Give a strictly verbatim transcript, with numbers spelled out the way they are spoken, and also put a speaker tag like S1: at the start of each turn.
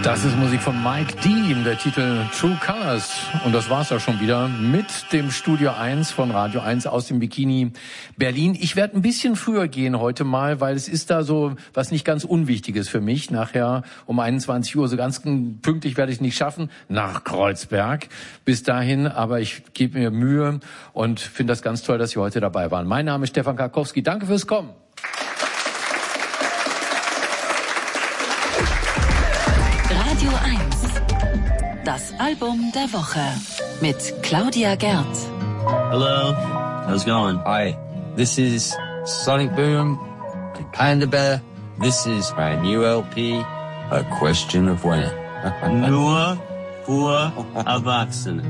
S1: Das ist Musik von Mike Dean, der Titel True Colors. Und das war's auch schon wieder mit dem Studio eins von Radio eins aus dem Bikini Berlin. Ich werde ein bisschen früher gehen heute mal, weil es ist da so was nicht ganz Unwichtiges für mich. Nachher um einundzwanzig Uhr, so ganz pünktlich werde ich es nicht schaffen, nach Kreuzberg bis dahin. Aber ich gebe mir Mühe und finde das ganz toll, dass Sie heute dabei waren. Mein Name ist Stefan Karkowski. Danke fürs Kommen.
S2: Radio eins. Das Album der Woche mit Claudia Gerd.
S3: Hello, how's it going?
S4: Hi, this is Sonic Boom and Panda Bear. This is my new L P, A Question of When.
S3: Nur für Erwachsene.